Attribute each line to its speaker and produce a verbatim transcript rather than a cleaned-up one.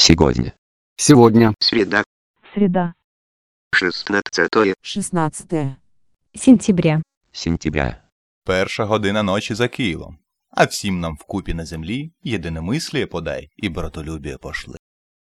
Speaker 1: Сегодня.
Speaker 2: Сегодня.
Speaker 3: Среда.
Speaker 4: Среда.
Speaker 3: шістнадцятого
Speaker 4: шістнадцятого
Speaker 5: сентября.
Speaker 1: Сентября.
Speaker 6: Перша година ночі за Києвом. А всім нам вкупі на землі єдиномисліє подай і братолюбіє пошли.